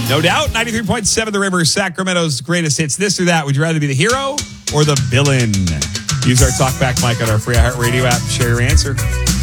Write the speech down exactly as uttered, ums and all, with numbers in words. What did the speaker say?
No doubt. ninety-three point seven The River, Sacramento's greatest hits. This or that. Would you rather be the hero or the villain? Use our talkback mic on our free iHeartRadio app. Share your answer.